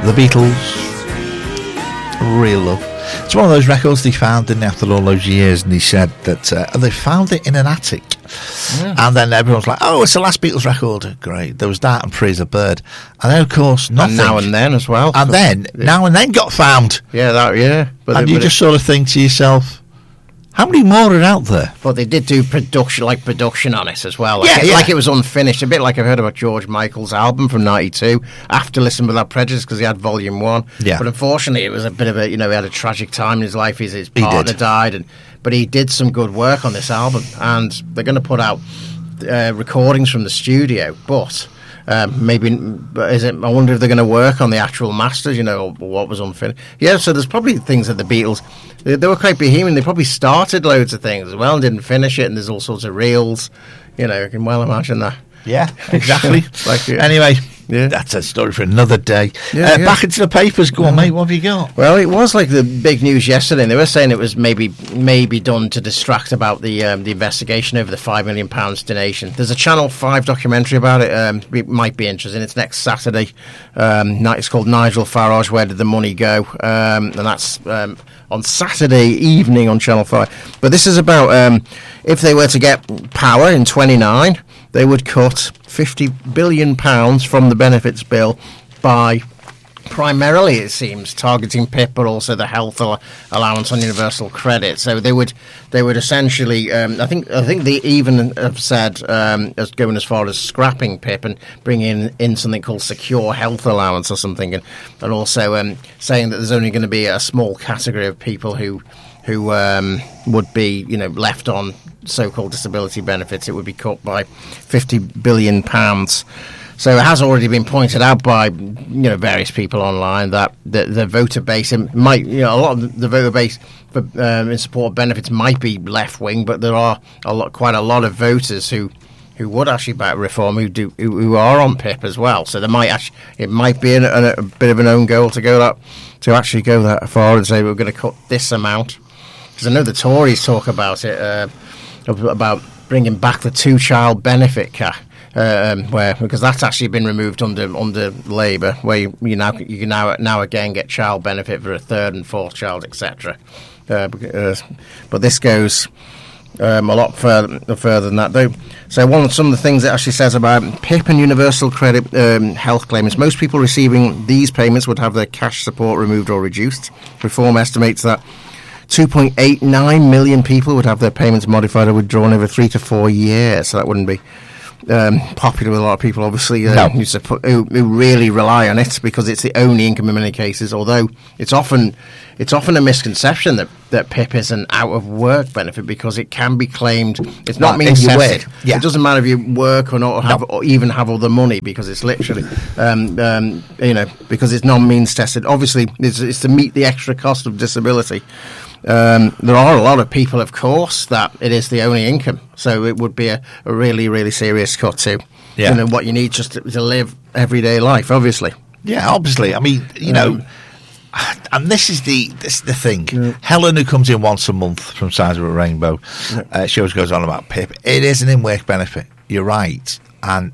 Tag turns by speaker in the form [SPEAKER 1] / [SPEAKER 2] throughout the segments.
[SPEAKER 1] The Beatles, Real Love. It's one of those records they found, didn't they, after all those years, and he said that they found it in an attic. And then everyone's like, oh, it's the last Beatles record. Great. There was that and Praise a Bird. And then, of course, nothing.
[SPEAKER 2] And Now and Then as well.
[SPEAKER 1] And then, Now and Then got found.
[SPEAKER 2] Yeah.
[SPEAKER 1] And you just sort of think to yourself, how many more are out there?
[SPEAKER 2] But they did do production on it as well.
[SPEAKER 1] Like
[SPEAKER 2] it was unfinished. A bit like I've heard about George Michael's album from '92. After Listen Without Prejudice, because he had Volume 1.
[SPEAKER 1] Yeah.
[SPEAKER 2] But unfortunately, it was a bit of a, he had a tragic time in his life. His partner died. But he did some good work on this album. And they're going to put out recordings from the studio. But maybe, I wonder if they're going to work on the actual masters, or what was unfinished. Yeah, so there's probably things that the Beatles, they were quite bohemian. They probably started loads of things as well and didn't finish it, and there's all sorts of reels. You can well imagine that.
[SPEAKER 1] Yeah, exactly. Anyway, that's a story for another day. Back into the papers. Go on, mate. What have you got?
[SPEAKER 2] Well, it was like the big news yesterday, and they were saying it was maybe done to distract about the investigation over the £5 million donation. There's a Channel 5 documentary about it. It might be interesting. It's next Saturday. It's called Nigel Farage, Where Did the Money Go? And that's on Saturday evening on Channel 5. But this is about if they were to get power in 29, they would cut £50 billion from the benefits bill by primarily, it seems, targeting PIP, but also the health allowance on universal credit. So they would essentially, I think they even have said as going as far as scrapping PIP and bringing in something called secure health allowance or something, and also saying that there's only going to be a small category of people who would be left on so-called disability benefits. It would be cut by £50 billion. So it has already been pointed out by various people online that the voter base might a lot of the voter base for in support of benefits might be left wing, but there are quite a lot of voters who would actually back reform who are on PIP as well. So it might be a bit of an own goal to actually go that far and say we're going to cut this amount. Because I know the Tories talk about it, about bringing back the two-child benefit cap, because that's actually been removed under Labour, where you can now again get child benefit for a third and fourth child, etc. But this goes a lot further than that, though. So some of the things it actually says about PIP and universal credit health claimants, most people receiving these payments would have their cash support removed or reduced. Reform estimates that 2.89 million people would have their payments modified or withdrawn over 3 to 4 years. So that wouldn't be popular with a lot of people, obviously, who really rely on it because it's the only income in many cases. Although it's often a misconception that PIP is an out of work benefit because it can be claimed. It's not means tested. It doesn't matter if you work or not, or even have all the money, because it's literally because it's not means tested. Obviously, it's to meet the extra cost of disability. There are a lot of people, of course, that it is the only income, so it would be a really, really serious cut to what you need just to live everyday life, obviously.
[SPEAKER 1] Yeah, obviously. I mean, and this is the thing. Yeah. Helen, who comes in once a month from Sides of a Rainbow, she always goes on about PIP. It is an in-work benefit. You're right, and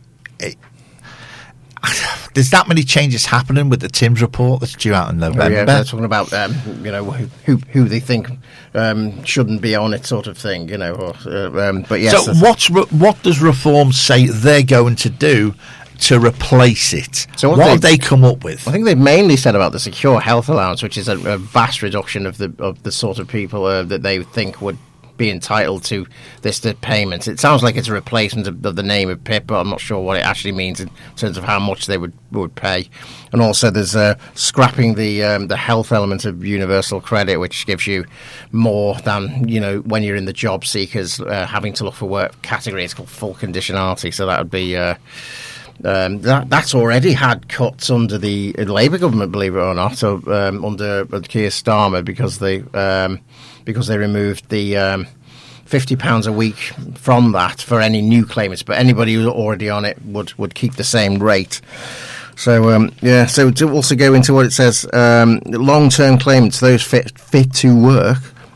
[SPEAKER 1] there's that many changes happening with the Timms report that's due out in November.
[SPEAKER 2] They're talking about who they think shouldn't be on it, sort of thing. But yes.
[SPEAKER 1] So what does Reform say they're going to do to replace it? So what have they come up with?
[SPEAKER 2] I think they've mainly said about the secure health allowance, which is a vast reduction of the sort of people that they think would be entitled to the payments. It sounds like it's a replacement of the name of PIP, but I'm not sure what it actually means in terms of how much they would pay. And also there's scrapping the health element of universal credit, which gives you more than when you're in the job seekers having to look for work category. It's called full conditionality, so that would be that's already had cuts under the Labour government, believe it or not, so under Keir Starmer, because they removed the £50 a week from that for any new claimants, but anybody who's already on it would keep the same rate. So so to also go into what it says, long-term claimants, those fit to work,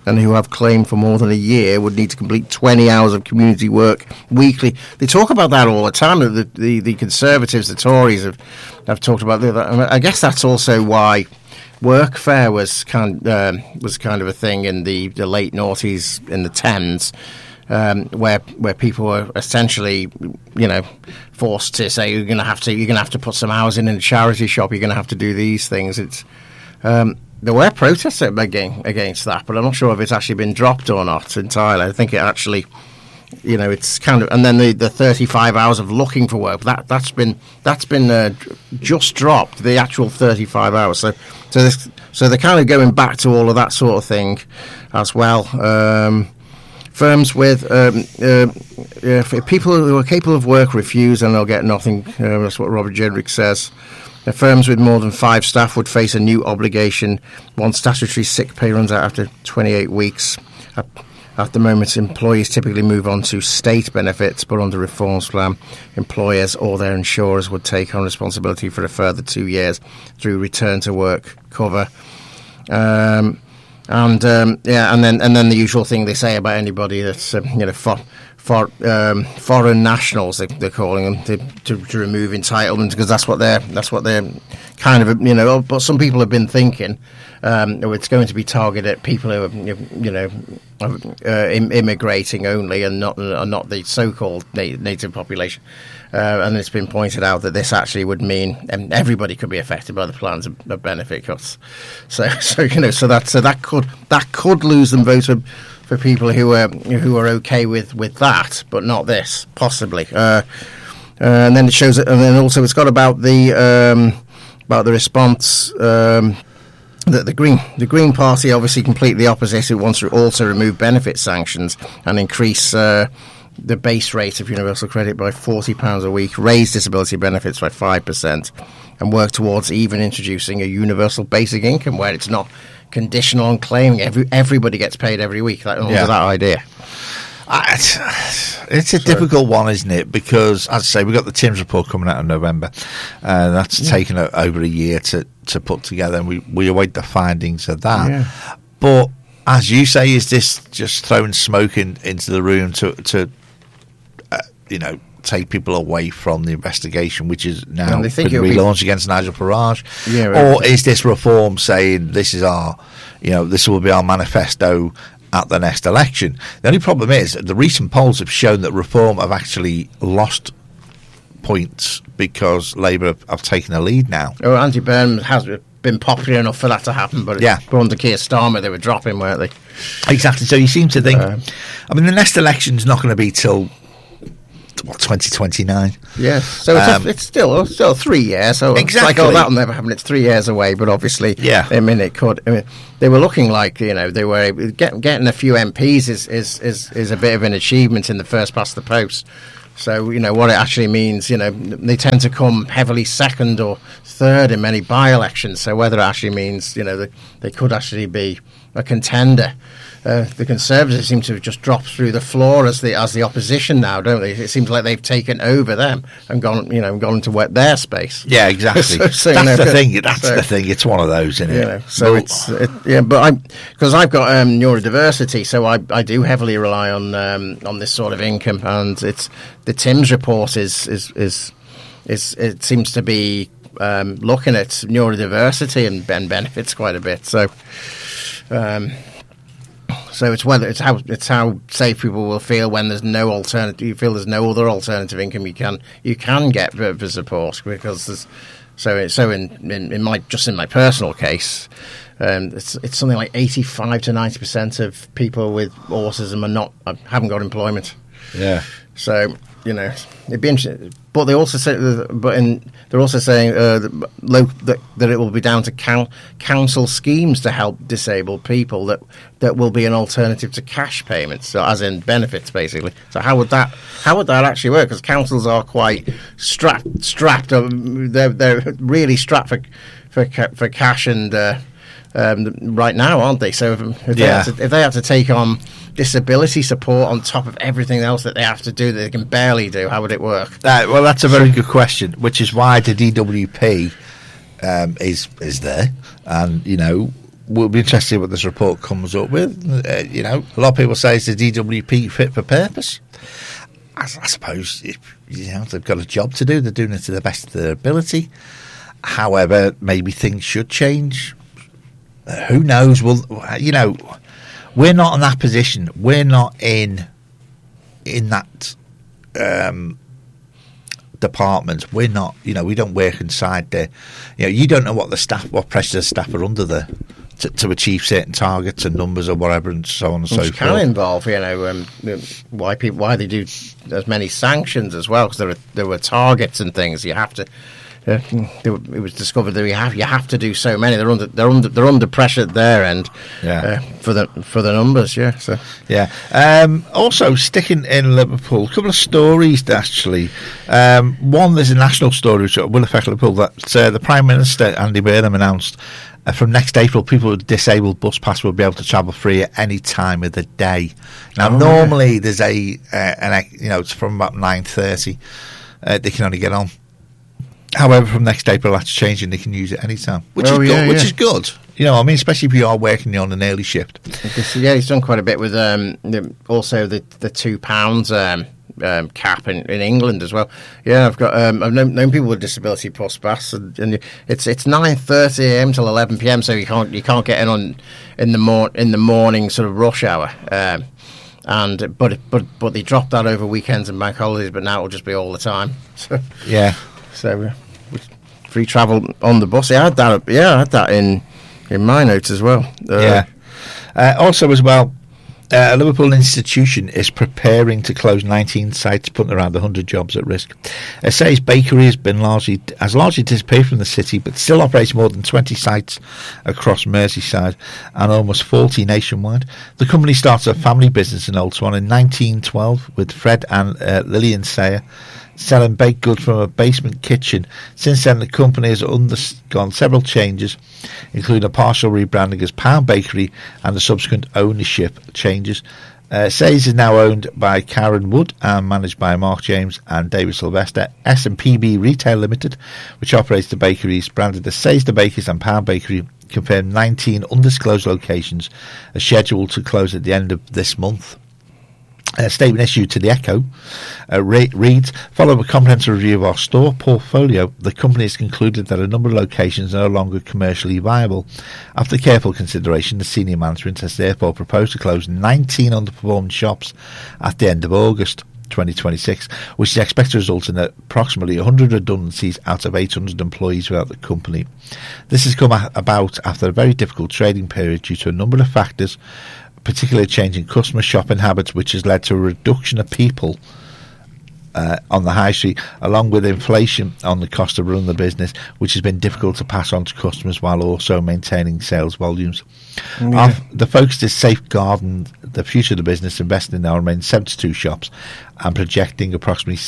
[SPEAKER 2] and who have claimed for more than a year would need to complete 20 hours of community work weekly. They talk about that all the time. The Conservatives, the Tories have talked about that. I guess that's also why workfare was kind of a thing in the late noughties, in the 10s. Where people were essentially, forced to say you're going to have to put some hours in a charity shop. You're going to have to do these things. It's there were protests against that, but I'm not sure if it's actually been dropped or not entirely. I think it actually, it's kind of, and then the 35 hours of looking for work that's been just dropped. The actual 35 hours. So they're kind of going back to all of that sort of thing as well. Firms with if people who are capable of work refuse, and they'll get nothing. That's what Robert Jedrick says. Firms with more than 5 staff would face a new obligation once statutory sick pay runs out after 28 weeks. At the moment, employees typically move on to state benefits, but under reforms plan, employers or their insurers would take on responsibility for a further 2 years through return to work cover. And then the usual thing they say about anybody that's foreign nationals, they're calling them, to remove entitlement, because that's what they're kind of, but some people have been thinking it's going to be targeted at people who are immigrating only, and not the so-called native population. And it's been pointed out that this actually would mean everybody could be affected by the plans of benefit cuts. So that could lose them votes for people who are okay with that, but not this, possibly. And then it shows, and then also it's got about the response. That the Green Party obviously completely opposite. It wants to also remove benefit sanctions and increase the base rate of universal credit by £40 a week, raise disability benefits by 5%, and work towards even introducing a universal basic income where it's not conditional on claiming. Everybody gets paid every week. Under that idea.
[SPEAKER 1] It's a difficult one, isn't it? Because, as I say, we've got the Timms report coming out in November. That's taken over a year to put together, and we await the findings of that. Yeah. But, as you say, is this just throwing smoke into the room to take people away from the investigation, which is now been relaunched against Nigel Farage? Yeah, right. Or is this reform saying this is this will be our manifesto at the next election? The only problem is the recent polls have shown that Reform have actually lost points because Labour have taken a lead now.
[SPEAKER 2] Oh, Andy Burnham has been popular enough for that to happen, but under Keir Starmer they were dropping, weren't they?
[SPEAKER 1] Exactly. So you seem to think, the next election's not going to be till 2029.
[SPEAKER 2] Yeah, so it's still 3 years. So
[SPEAKER 1] exactly,
[SPEAKER 2] it's like, that'll never happen. It's 3 years away, but obviously, it could. They were looking like they were getting a few MPs is a bit of an achievement in the first past the post. So what it actually means. They tend to come heavily second or third in many by-elections. So whether it actually means they could actually be a contender. The Conservatives seem to have just dropped through the floor as the opposition now, don't they? It seems like they've taken over them and gone into their space.
[SPEAKER 1] Yeah, exactly. so that's the thing. That's the thing. It's one of those, isn't it?
[SPEAKER 2] But because I've got neurodiversity, so I do heavily rely on this sort of income, and it's the Timms report is it seems to be looking at neurodiversity and benefits quite a bit. So. So it's how safe people will feel when there's no alternative. You feel there's no other alternative income you can get for support, because there's in my personal case, it's something like 85 to 90% of people with autism haven't got employment.
[SPEAKER 1] Yeah.
[SPEAKER 2] So it'd be interesting. But they also say, they're also saying that it will be down to council schemes to help disabled people that will be an alternative to cash payments, so as in benefits, basically. So how would that actually work? Because councils are quite strapped. They're really strapped for cash and right now, aren't they? So if they have to take on disability support on top of everything else that they have to do that they can barely do, how would it work?
[SPEAKER 1] Well, that's a very good question, which is why the DWP is there, and we'll be interested to see what this report comes up with. You know, a lot of people say is the DWP fit for purpose. I suppose they've got a job to do. They're doing it to the best of their ability. However, maybe things should change. Who knows? Well, you know, we're not in that position. We're not in that department. We're not. You know, we don't work inside there. You know, you don't know what pressure the staff are under there to achieve certain targets and numbers or whatever, and so on and so forth.
[SPEAKER 2] Which can involve, you know, why they do as many sanctions as well, because there were targets and things. You have to. It was discovered that you have to do so many. They're under pressure at their end. For the numbers. Yeah. So
[SPEAKER 1] also sticking in Liverpool, a couple of stories actually. One, there's a national story which will affect Liverpool, that the Prime Minister Andy Burnham announced. From next April, people with disabled bus pass will be able to travel free at any time of the day. Now, normally there's it's from about 9:30. They can only get on. However, from next April, that's changing. They can use it any time, which is good. You know, I mean, especially if you are working on an early shift.
[SPEAKER 2] Yeah, he's done quite a bit with also the £2 cap in England as well. Yeah, I've got I've known people with disability bus pass, and it's 9:30 a.m. till 11 p.m. So you can't get in the morning sort of rush hour. But they dropped that over weekends and bank holidays. But now it'll just be all the time. So free travel on the bus. I had that in my notes as well.
[SPEAKER 1] Also as well. A Liverpool institution is preparing to close 19 sites, putting around 100 jobs at risk. Say's Bakery has largely disappeared from the city, but still operates more than 20 sites across Merseyside and almost 40 nationwide. The company started a family business in Old Swan in 1912 with Fred and Lillian Sayer, selling baked goods from a basement kitchen. Since then, the company has undergone several changes, including a partial rebranding as Pound Bakery and the subsequent ownership changes. Say's is now owned by Karen Wood and managed by Mark James and David Sylvester. S&PB Retail Limited, which operates the bakeries, branded as Say's the Bakers and Pound Bakery, confirmed 19 undisclosed locations are scheduled to close at the end of this month. A statement issued to the Echo reads, following a comprehensive review of our store portfolio, the company has concluded that a number of locations are no longer commercially viable. After careful consideration, the senior management has therefore proposed to close 19 underperforming shops at the end of August 2026, which is expected to result in approximately 100 redundancies out of 800 employees throughout the company. This has come about after a very difficult trading period due to a number of factors, particularly changing customer shopping habits, which has led to a reduction of people on the high street, along with inflation on the cost of running the business, which has been difficult to pass on to customers while also maintaining sales volumes. The focus is safeguarding the future of the business, investing in our remaining 72 shops and protecting approximately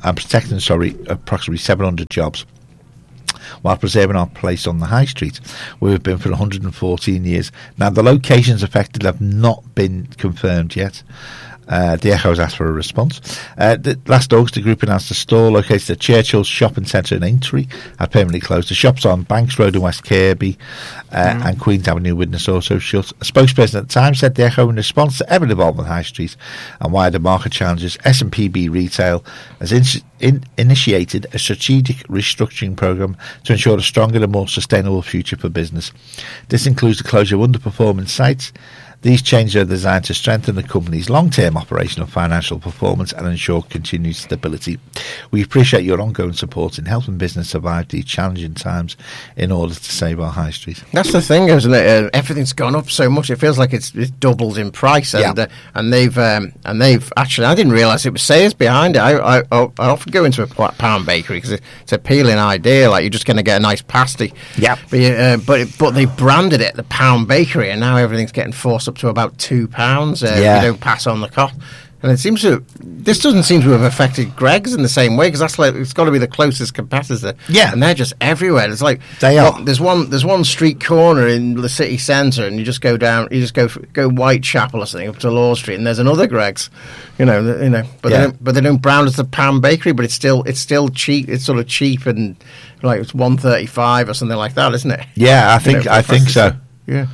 [SPEAKER 1] 700 jobs, while preserving our place on the high street, where we've been for 114 years. Now, the locations affected have not been confirmed yet. The Echo has asked for a response. Last August, the group announced a store located at Churchill's Shopping Centre in Aintree had permanently closed. The shops on Banks Road in West Kirby and Queen's Avenue Widnes also shut. A spokesperson at the time said the Echo, in response to ever evolving high street and wider market challenges, S&PB Retail has initiated a strategic restructuring programme to ensure a stronger and more sustainable future for business. This includes the closure of underperforming sites. These changes are designed to strengthen the company's long-term operational financial performance and ensure continued stability. We appreciate your ongoing support in helping business survive these challenging times in order to save our high street.
[SPEAKER 2] That's the thing, isn't it? Everything's gone up so much; it feels like it's doubled in price. And they've actually, I didn't realise it was Sayers behind it. I often go into a Pound Bakery because it's an appealing idea. Like, you're just going to get a nice pasty.
[SPEAKER 1] Yeah.
[SPEAKER 2] But they branded it the Pound Bakery, and now everything's getting forced up to about £2 if you don't pass on the cost. And this doesn't seem to have affected Greggs in the same way, because it's got to be the closest competitor.
[SPEAKER 1] Yeah,
[SPEAKER 2] and they're just everywhere. It's like
[SPEAKER 1] they are.
[SPEAKER 2] There's one street corner in the city centre, and you just go down. You just go Whitechapel or something up to Law Street, and there's another Greggs. But they don't brand as the Pound Bakery, but it's still cheap. It's sort of cheap, and like it's $1.35 or something like that, isn't it?
[SPEAKER 1] Yeah, I think so.
[SPEAKER 2] Yeah.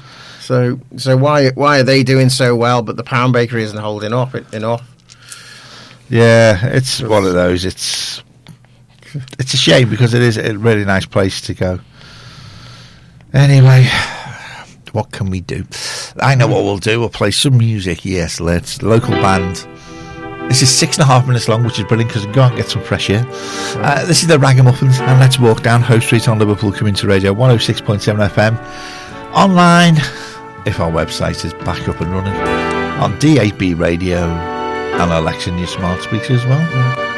[SPEAKER 2] So why are they doing so well, but the Pound Bakery isn't holding up enough?
[SPEAKER 1] Yeah, it's one of those. It's a shame because it is a really nice place to go. Anyway, what can we do? I know what we'll do. We'll play some music. Yes, let's. Local band. This is 6.5 minutes long, which is brilliant because go out and get some fresh air. This is the Ragamuffins, and let's walk down Hoe Street on Liverpool Community Radio 106.7 FM. Online, if our website is back up and running, on D8B Radio and Alexa in your smart speakers as well.